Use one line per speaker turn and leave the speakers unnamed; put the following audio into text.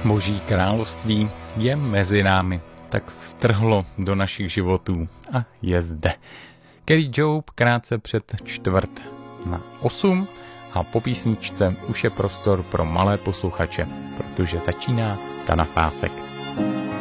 Boží království je mezi námi, tak vtrhlo do našich životů a je zde. Keri Jobe krátce před 7:45 a po písničce už je prostor pro malé posluchače, protože začíná Kanafásek.